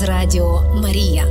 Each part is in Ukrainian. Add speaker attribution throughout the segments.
Speaker 1: з Радіо Марія.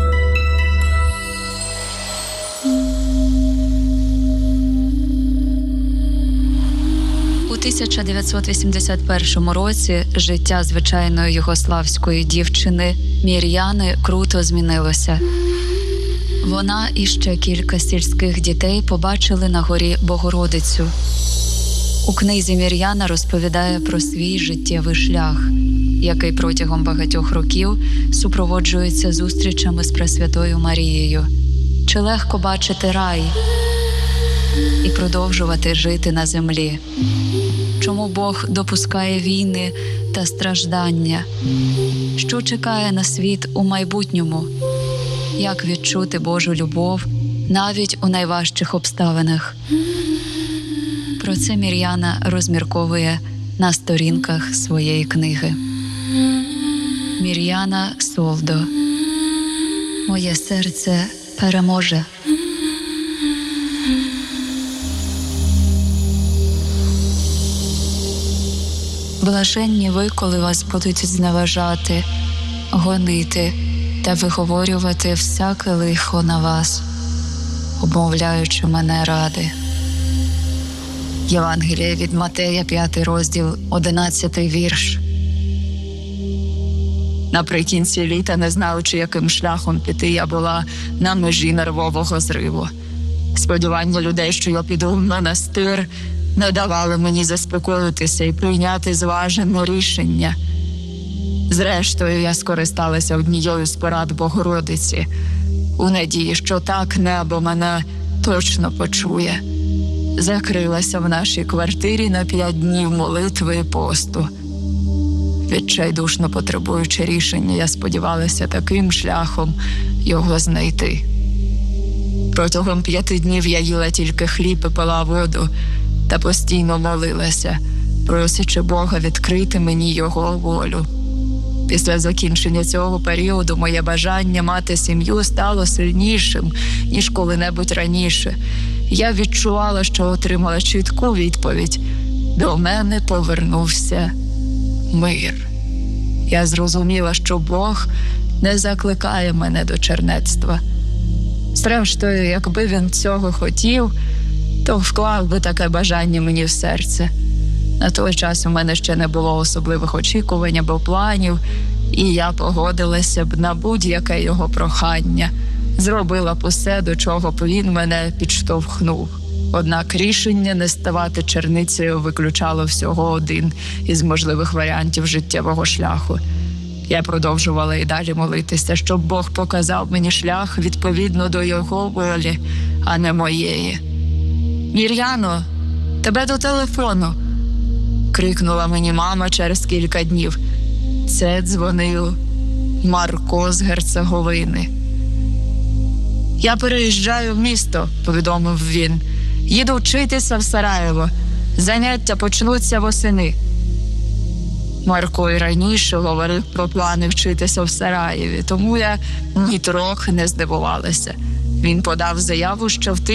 Speaker 2: У 1981 році життя звичайної югославської дівчини Мір'яни круто змінилося. Вона і ще кілька сільських дітей побачили на горі Богородицю. У книзі Мір'яна розповідає про свій життєвий шлях, який протягом багатьох років супроводжується зустрічами з Пресвятою Марією. Чи легко бачити рай і продовжувати жити на землі? Чому Бог допускає війни та страждання? Що чекає на світ у майбутньому? Як відчути Божу любов навіть у найважчих обставинах? Про це Мір'яна розмірковує на сторінках своєї книги. Мір'яна Солдо. Моє серце переможе. Блаженні ви, коли вас будуть зневажати, гонити та виговорювати всяке лихо на вас, обмовляючи мене ради. Євангеліє від Матея, 5 розділ, 11 вірш. Наприкінці літа, не знаючи, яким шляхом піти, я була на межі нервового зриву. Сподівання людей, що я піду в монастир, не давали мені заспокоїтися і прийняти зважене рішення. Зрештою, я скористалася однією з порад Богородиці, у надії, що так небо мене точно почує. Закрилася в нашій квартирі на 5 днів молитви і посту. Відчайдушно потребуючи рішення, я сподівалася таким шляхом його знайти. Протягом 5 днів я їла тільки хліб і пила воду та постійно молилася, просячи Бога відкрити мені його волю. Після закінчення цього періоду моє бажання мати сім'ю стало сильнішим, ніж коли-небудь раніше. Я відчувала, що отримала чітку відповідь. До мене повернувся мир. Я зрозуміла, що Бог не закликає мене до чернецтва. Зрештою, якби він цього хотів, то вклав би таке бажання мені в серце. На той час у мене ще не було особливих очікувань або планів, і я погодилася б на будь-яке його прохання. Зробила б усе, до чого б він мене підштовхнув. Однак рішення не ставати черницею виключало всього один із можливих варіантів життєвого шляху. Я продовжувала і далі молитися, щоб Бог показав мені шлях відповідно до його волі, а не моєї. «Мір'яно, тебе до телефону!» – крикнула мені мама через кілька днів. Це дзвонив Марко з Герцеговини. «Я переїжджаю в місто», – повідомив він. «Їду вчитися в Сараєво. Заняття почнуться восени». Марко і раніше говорив про плани вчитися в Сараєві, тому я нітрохи не здивувалася. Він подав заяву ще в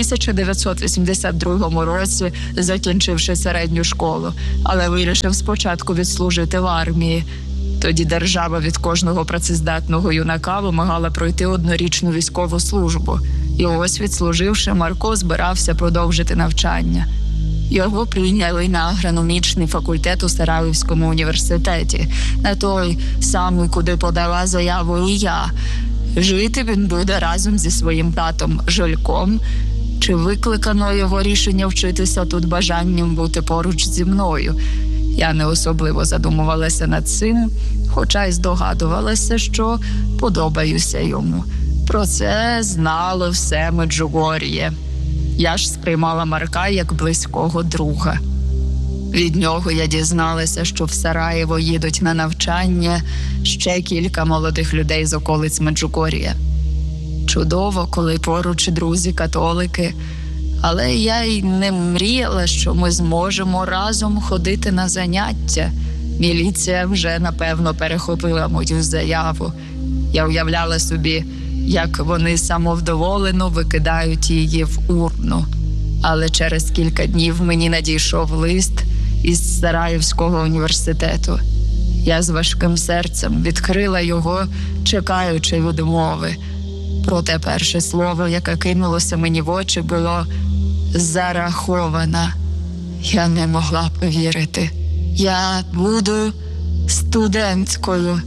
Speaker 2: 1982 році, закінчивши середню школу, але вирішив спочатку відслужити в армії. Тоді держава від кожного працездатного юнака вимагала пройти 1-річну військову службу. І ось, відслуживши, Марко збирався продовжити навчання. Його прийняли на агрономічний факультет у Сараївському університеті, на той самий, куди подала заяву і я. Жити він буде разом зі своїм татом Жольком, чи викликано його рішення вчитися тут бажанням бути поруч зі мною. Я не особливо задумувалася над цим, хоча й здогадувалася, що подобаюся йому. Про це знало все Меджугор'є. Я ж сприймала Марка як близького друга. Від нього я дізналася, що в Сараєво їдуть на навчання ще кілька молодих людей з околиць Меджугор'я. Чудово, коли поруч друзі-католики, але я й не мріяла, що ми зможемо разом ходити на заняття. Міліція вже, напевно, перехопила мою заяву. Я уявляла собі, як вони самовдоволено викидають її в урну. Але через кілька днів мені надійшов лист із Сараївського університету. Я з важким серцем відкрила його, чекаючи відмови. Проте перше слово, яке кинулося мені в очі, було «зарахована». Я не могла повірити. Я буду студенткою.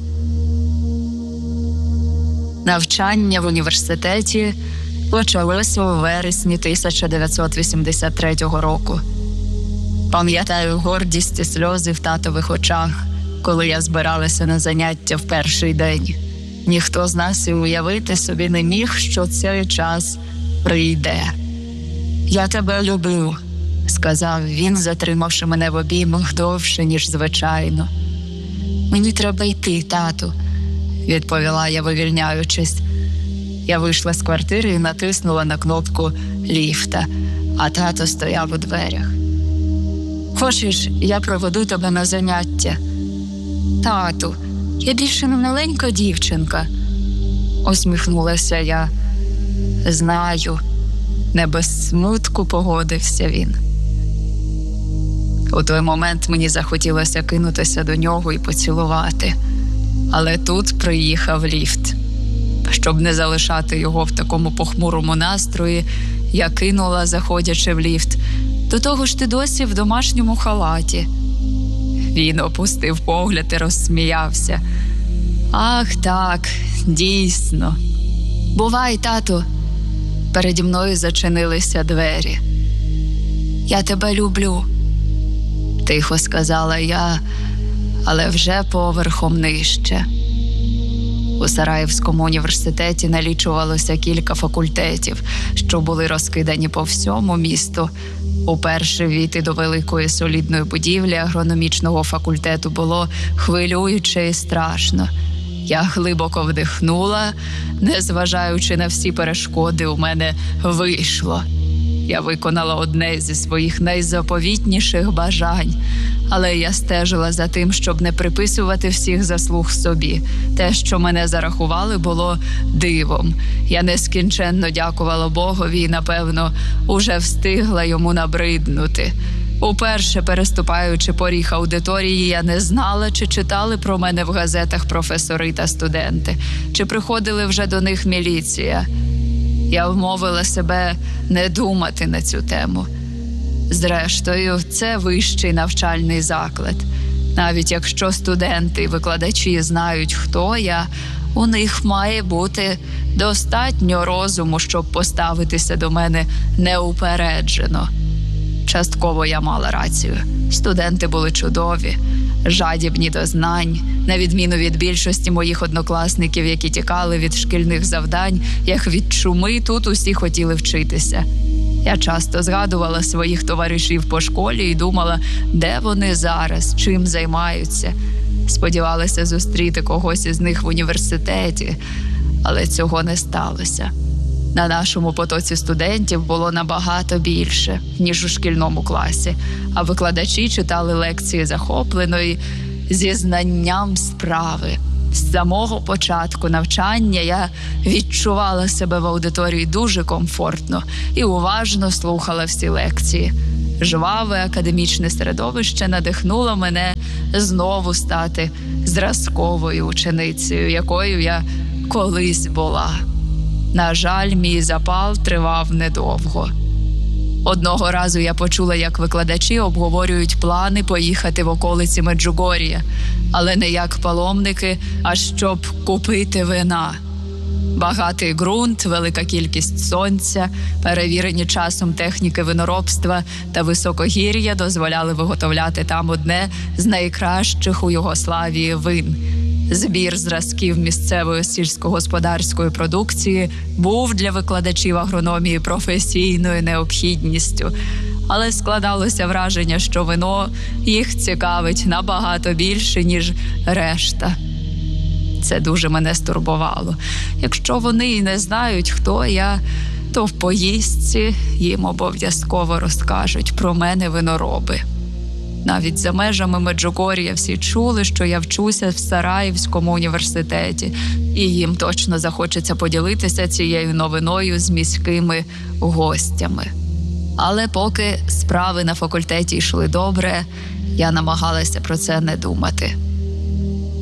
Speaker 2: Навчання в університеті почалося у вересні 1983 року. Пам'ятаю гордість і сльози в татових очах, коли я збиралася на заняття в перший день. Ніхто з нас і уявити собі не міг, що цей час прийде. «Я тебе люблю», – сказав він, затримавши мене в обіймах довше, ніж звичайно. «Мені треба йти, тату», – відповіла я, вивільняючись. Я вийшла з квартири і натиснула на кнопку ліфта, а тато стояв у дверях. «Хочеш, я проведу тебе на заняття?» «Тату, я більше не маленька дівчинка», – усміхнулася я. «Знаю», – не без смутку погодився він. У той момент мені захотілося кинутися до нього і поцілувати. Але тут приїхав ліфт. Щоб не залишати його в такому похмурому настрої, я кинула, заходячи в ліфт: «До того ж ти досі в домашньому халаті». Він опустив погляд і розсміявся. «Ах так, дійсно. Бувай, тату». Переді мною зачинилися двері. «Я тебе люблю», – тихо сказала я, але вже поверхом нижче. У Сараєвському університеті налічувалося кілька факультетів, що були розкидані по всьому місту. Уперше війти до великої солідної будівлі агрономічного факультету було хвилююче і страшно. Я глибоко вдихнула, незважаючи на всі перешкоди, у мене вийшло. Я виконала одне зі своїх найзаповітніших бажань, але я стежила за тим, щоб не приписувати всіх заслуг собі. Те, що мене зарахували, було дивом. Я нескінченно дякувала Богові і, напевно, уже встигла йому набриднути. Уперше, переступаючи поріг аудиторії, я не знала, чи читали про мене в газетах професори та студенти, чи приходили вже до них міліція. Я вмовила себе не думати на цю тему. Зрештою, це вищий навчальний заклад. Навіть якщо студенти і викладачі знають, хто я, у них має бути достатньо розуму, щоб поставитися до мене неупереджено. Частково я мала рацію. Студенти були чудові, жадібні до знань, на відміну від більшості моїх однокласників, які тікали від шкільних завдань, як від чуми, тут усі хотіли вчитися. Я часто згадувала своїх товаришів по школі і думала, де вони зараз, чим займаються. Сподівалася зустріти когось із них в університеті, але цього не сталося. На нашому потоці студентів було набагато більше, ніж у шкільному класі, а викладачі читали лекції захоплено і зі знанням справи. З самого початку навчання я відчувала себе в аудиторії дуже комфортно і уважно слухала всі лекції. Жваве академічне середовище надихнуло мене знову стати зразковою ученицею, якою я колись була. На жаль, мій запал тривав недовго. Одного разу я почула, як викладачі обговорюють плани поїхати в околиці Меджугор'я, але не як паломники, а щоб купити вина. Багатий ґрунт, велика кількість сонця, перевірені часом техніки виноробства та високогір'я дозволяли виготовляти там одне з найкращих у Югославії вин. Збір зразків місцевої сільськогосподарської продукції був для викладачів агрономії професійною необхідністю. Але складалося враження, що вино їх цікавить набагато більше, ніж решта. Це дуже мене стурбувало. Якщо вони і не знають, хто я, то в поїздці їм обов'язково розкажуть про мене винороби. Навіть за межами Меджугор'я всі чули, що я вчуся в Сараєвському університеті, і їм точно захочеться поділитися цією новиною з міськими гостями. Але поки справи на факультеті йшли добре, я намагалася про це не думати.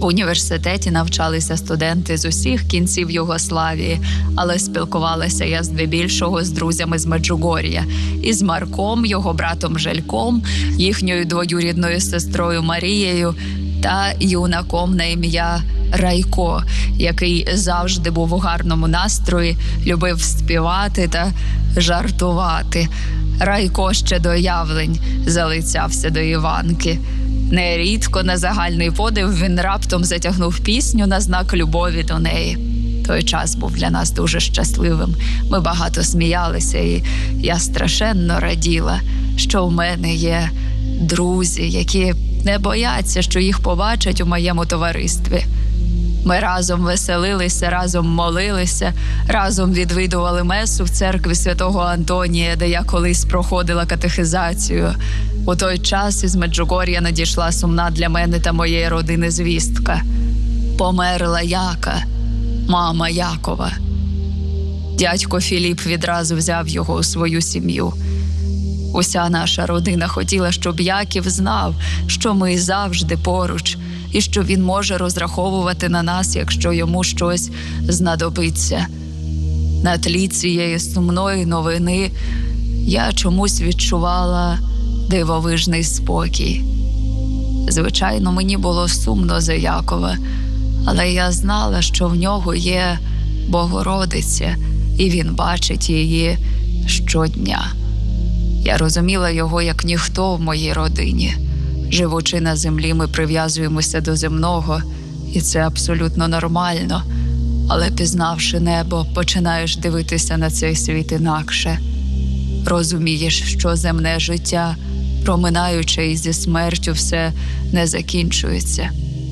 Speaker 2: В університеті навчалися студенти з усіх кінців Югославії, але спілкувалася я здебільшого з друзями з Меджугор'я. І з Марком, його братом Жельком, їхньою двоюрідною сестрою Марією та юнаком на ім'я Райко, який завжди був у гарному настрої, любив співати та жартувати. Райко ще до явлень залицявся до Іванки. Нерідко на загальний подив він раптом затягнув пісню на знак любові до неї. Той час був для нас дуже щасливим. Ми багато сміялися, і я страшенно раділа, що в мене є друзі, які не бояться, що їх побачать у моєму товаристві. Ми разом веселилися, разом молилися, разом відвідували месу в церкві святого Антонія, де я колись проходила катехизацію. У той час із Меджугор'я надійшла сумна для мене та моєї родини звістка. Померла Яка, мама Якова. Дядько Філіп відразу взяв його у свою сім'ю. Уся наша родина хотіла, щоб Яків знав, що ми завжди поруч, і що він може розраховувати на нас, якщо йому щось знадобиться. На тлі цієї сумної новини я чомусь відчувала дивовижний спокій. Звичайно, мені було сумно за Якова, але я знала, що в нього є Богородиця, і він бачить її щодня. Я розуміла його як ніхто в моїй родині. Живучи на землі, ми прив'язуємося до земного, і це абсолютно нормально. Але пізнавши небо, починаєш дивитися на цей світ інакше. Розумієш, що земне життя, проминаючи і зі смертю, все не закінчується.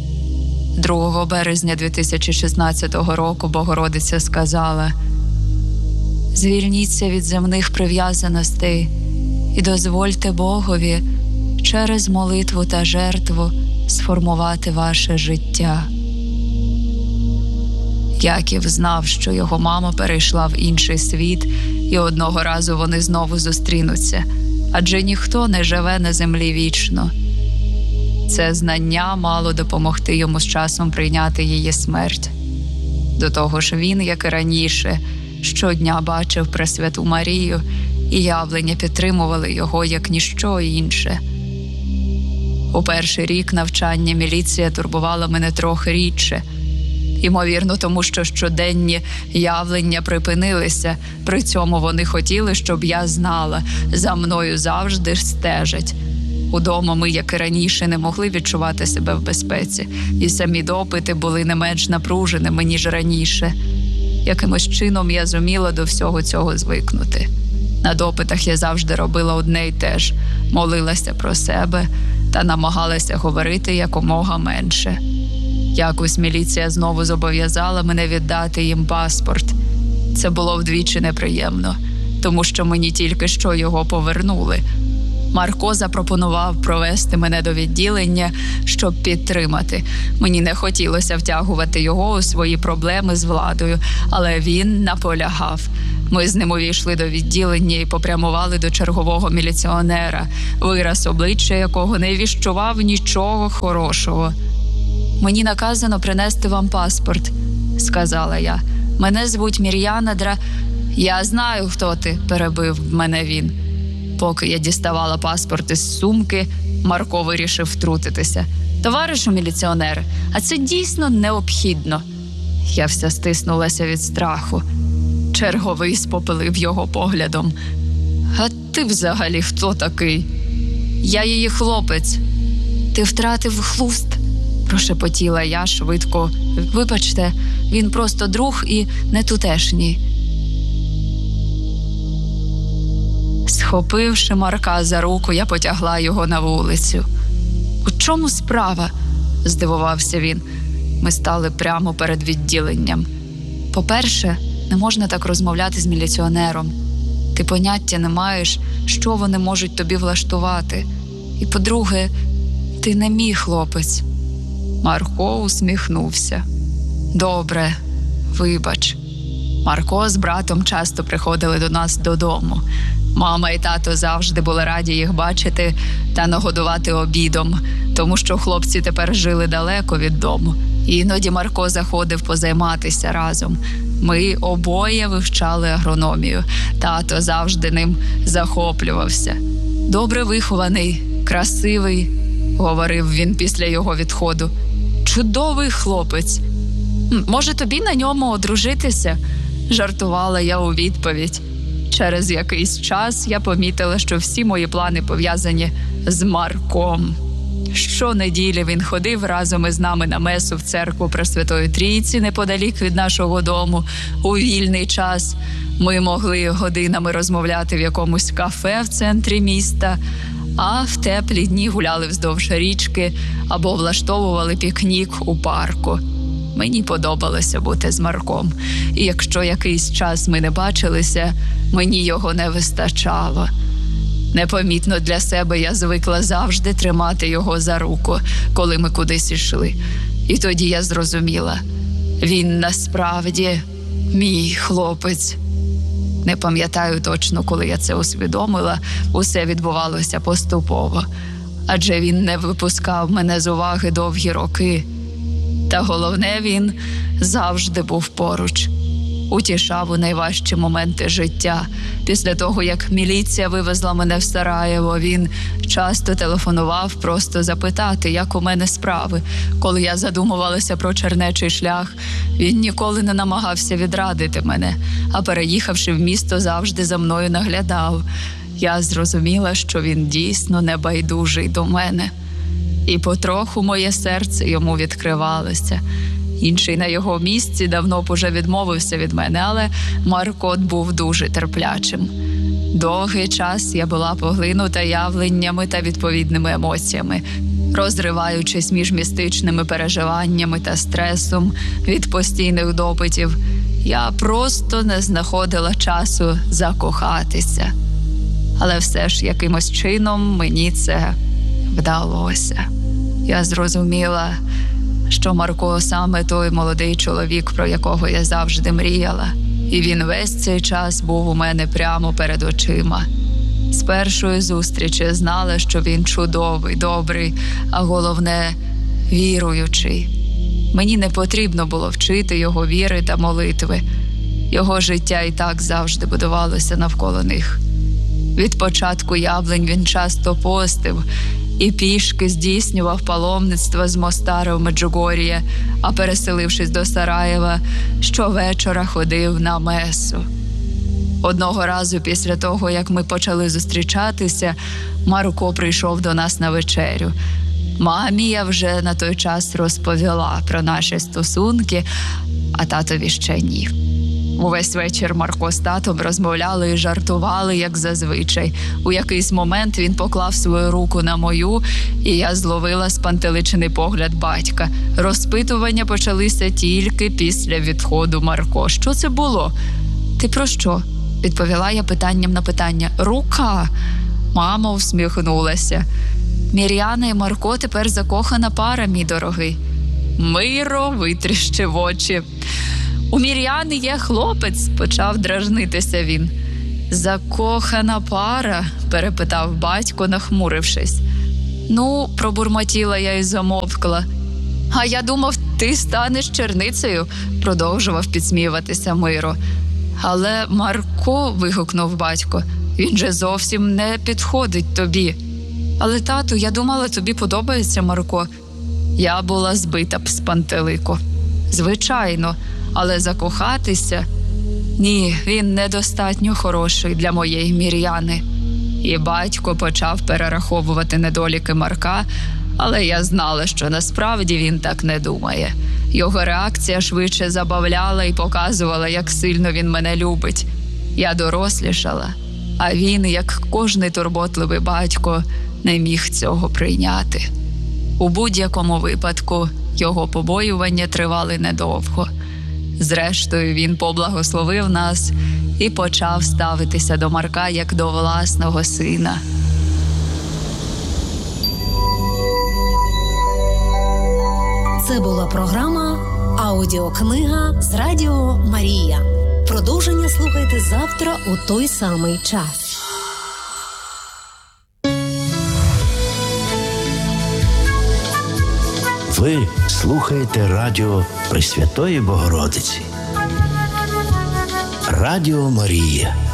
Speaker 2: 2 березня 2016 року Богородиця сказала: «Звільніться від земних прив'язаностей і дозвольте Богові через молитву та жертву сформувати ваше життя». Яків знав, що його мама перейшла в інший світ, і одного разу вони знову зустрінуться, адже ніхто не живе на землі вічно. Це знання мало допомогти йому з часом прийняти її смерть. До того ж він, як і раніше, щодня бачив Пресвяту Марію, і явлення підтримували його як ніщо інше. У перший рік навчання міліція турбувала мене трохи рідше. Ймовірно, тому що щоденні явлення припинилися. При цьому вони хотіли, щоб я знала, за мною завжди стежать. Удома ми, як і раніше, не могли відчувати себе в безпеці. І самі допити були не менш напруженими, ніж раніше. Якимось чином я зуміла до всього цього звикнути. На допитах я завжди робила одне й те ж – молилася про себе та намагалася говорити якомога менше. Якось міліція знову зобов'язала мене віддати їм паспорт. Це було вдвічі неприємно, тому що мені тільки що його повернули. Марко запропонував провести мене до відділення, щоб підтримати. Мені не хотілося втягувати його у свої проблеми з владою, але він наполягав. Ми з ним увійшли до відділення і попрямували до чергового міліціонера, вираз обличчя якого не віщував нічого хорошого. «Мені наказано принести вам паспорт», – сказала я. «Мене звуть Мір'яна «Я знаю, хто ти», – перебив мене він. Поки я діставала паспорт із сумки, Марко вирішив втрутитися. «Товаришу міліціонер, а це дійсно необхідно». Я вся стиснулася від страху. Черговий спопилив його поглядом. «А ти взагалі хто такий?» «Я її хлопець». «Ти втратив глузд?» – прошепотіла я швидко. «Вибачте, він просто друг і не тутешній». Схопивши Марка за руку, я потягла його на вулицю. «У чому справа?» – здивувався він. Ми стали прямо перед відділенням. «По-перше, не можна так розмовляти з міліціонером. Ти поняття не маєш, що вони можуть тобі влаштувати. І по-друге, ти не мій хлопець». Марко усміхнувся. «Добре, вибач». Марко з братом часто приходили до нас додому. Мама і тато завжди були раді їх бачити та нагодувати обідом, тому що хлопці тепер жили далеко від дому. Іноді Марко заходив позайматися разом. Ми обоє вивчали агрономію. Тато завжди ним захоплювався. «Добре вихований, красивий», – говорив він після його відходу. «Чудовий хлопець. Може, тобі на ньому одружитися?» – жартувала я у відповідь. Через якийсь час я помітила, що всі мої плани пов'язані з Марком. Щонеділі він ходив разом із нами на месу в церкву Пресвятої Трійці неподалік від нашого дому. У вільний час ми могли годинами розмовляти в якомусь кафе в центрі міста, а в теплі дні гуляли вздовж річки або влаштовували пікнік у парку. Мені подобалося бути з Марком, і якщо якийсь час ми не бачилися, мені його не вистачало. Непомітно для себе я звикла завжди тримати його за руку, коли ми кудись йшли. І тоді я зрозуміла, він насправді мій хлопець. Не пам'ятаю точно, коли я це усвідомила, усе відбувалося поступово. Адже він не випускав мене з уваги довгі роки. Та головне, він завжди був поруч. Утішав у найважчі моменти життя. Після того, як міліція вивезла мене в Сараєво, він часто телефонував просто запитати, як у мене справи. Коли я задумувалася про чернечий шлях, він ніколи не намагався відрадити мене, а переїхавши в місто, завжди за мною наглядав. Я зрозуміла, що він дійсно небайдужий до мене. І потроху моє серце йому відкривалося. Інший на його місці давно б уже відмовився від мене, але Марко був дуже терплячим. Довгий час я була поглинута явленнями та відповідними емоціями, розриваючись між містичними переживаннями та стресом від постійних допитів. Я просто не знаходила часу закохатися. Але все ж якимось чином мені це вдалося. Я зрозуміла, що Марко саме той молодий чоловік, про якого я завжди мріяла. І він весь цей час був у мене прямо перед очима. З першої зустрічі знала, що він чудовий, добрий, а головне – віруючий. Мені не потрібно було вчити його віри та молитви. Його життя і так завжди будувалося навколо них. Від початку явлень він часто постив і пішки здійснював паломництво з Мостара в Меджугор'є, а переселившись до Сараєва, щовечора ходив на месу. Одного разу після того, як ми почали зустрічатися, Марко прийшов до нас на вечерю. Мамі я вже на той час розповіла про наші стосунки, а татові ще ні. Увесь вечір Марко з татом розмовляли і жартували, як зазвичай. У якийсь момент він поклав свою руку на мою, і я зловила спантеличений погляд батька. Розпитування почалися тільки після відходу Марко. Що це було? «Ти про що?» – відповіла я питанням на питання. «Рука!» Мама усміхнулася. «Мір'яна і Марко тепер закохана пара, мій дорогий». Миро витріщив очі. «У Мір'яни є хлопець», – почав дражнитися він. «Закохана пара?» – перепитав батько, нахмурившись. «Ну», – пробурмотіла я і замовкла. «А я думав, ти станеш черницею», – продовжував підсміюватися Миро. «Але Марко», – вигукнув батько, – «він же зовсім не підходить тобі». «Але, тату, я думала, тобі подобається Марко». Я була збита б з пантелику. «Звичайно, але закохатися? Ні, він недостатньо хороший для моєї Мір'яни». І батько почав перераховувати недоліки Марка, але я знала, що насправді він так не думає. Його реакція швидше забавляла і показувала, як сильно він мене любить. Я дорослішала, а він, як кожний турботливий батько, не міг цього прийняти. У будь-якому випадку його побоювання тривали недовго. Зрештою, він поблагословив нас і почав ставитися до Марка як до власного сина.
Speaker 1: Це була програма «Аудіокнига» з Радіо Марія. Продовження слухайте завтра у той самий час.
Speaker 3: Ви слухаєте радіо Пресвятої Богородиці. Радіо Марія.